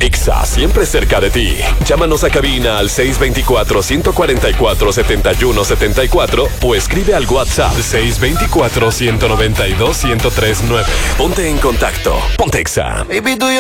Exa, siempre cerca de ti. Llámanos a cabina al 624-144-7174 o escribe al WhatsApp 624-192-1039. Ponte en contacto. Ponte Exa. Baby, do you